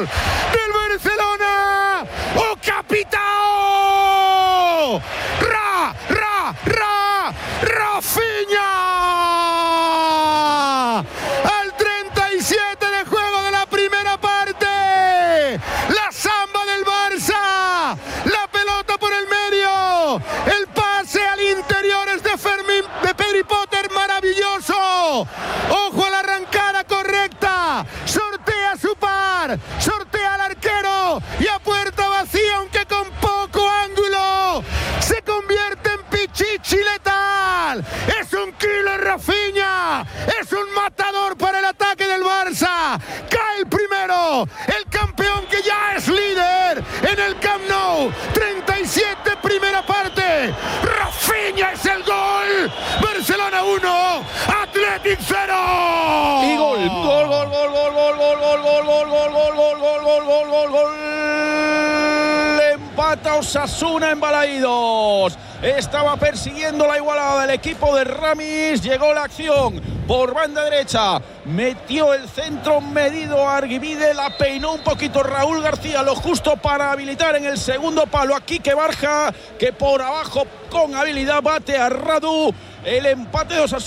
del Barcelona. ¡Oh, capitao! Rafinha. Al 37 de juego de la primera parte. La samba del Barça. La pelota por el medio. El pase al interior es de Perry Potter, maravilloso. Ojo a la arrancada correcta. Sortea su par. Sortea al arquero. Y a puerta vacía, aunque con poco ángulo, se convierte en pichichi letal. Es un killer Rafinha. Es un matador para el ataque del Barça. Cae el primero. El campeón que ya es líder en el Camp Nou. 37, primera parte. Rafinha es el gol. Barcelona 1, Athletic 0. Y gol. Gol. Empata Osasuna en Balaídos. Estaba persiguiendo la igualada del equipo de Ramis. Llegó la acción por banda derecha. Metió el centro medido a Arguibide. La peinó un poquito Raúl García. Lo justo para habilitar en el segundo palo a Quique Barja, que por abajo con habilidad bate a Radu. El empate de Osasuna.